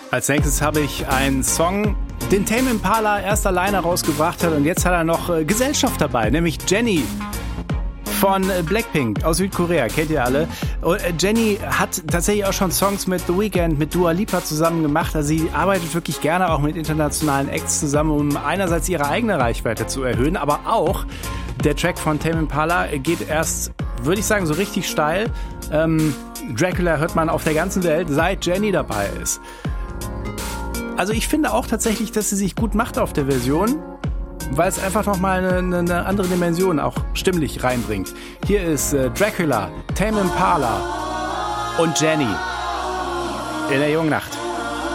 Als nächstes habe ich einen Song, den Tame Impala erst alleine rausgebracht hat und jetzt hat er noch Gesellschaft dabei, nämlich Jennie von Blackpink aus Südkorea, kennt ihr alle. Und Jennie hat tatsächlich auch schon Songs mit The Weeknd, mit Dua Lipa zusammen gemacht. Also sie arbeitet wirklich gerne auch mit internationalen Acts zusammen, um einerseits ihre eigene Reichweite zu erhöhen, aber auch der Track von Tame Impala geht erst, würde ich sagen, so richtig steil. Dracula hört man auf der ganzen Welt, seit Jennie dabei ist. Also ich finde auch tatsächlich, dass sie sich gut macht auf der Version, weil es einfach nochmal eine andere Dimension auch stimmlich reinbringt. Hier ist Dracula, Tame Impala und Jennie in der jungen Nacht.